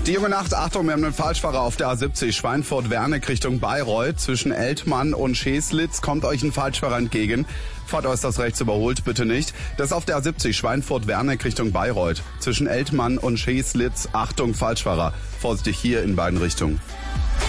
Die junge Nacht, Achtung, wir haben einen Falschfahrer auf der A70, Schweinfurt-Wernick Richtung Bayreuth. Zwischen Eltmann und Scheslitz kommt euch ein Falschfahrer entgegen. Fahrt äußerst rechts überholt, bitte nicht. Das ist auf der A70, Schweinfurt-Wernick Richtung Bayreuth. Zwischen Eltmann und Scheslitz, Achtung, Falschfahrer. Vorsichtig hier in beiden Richtungen.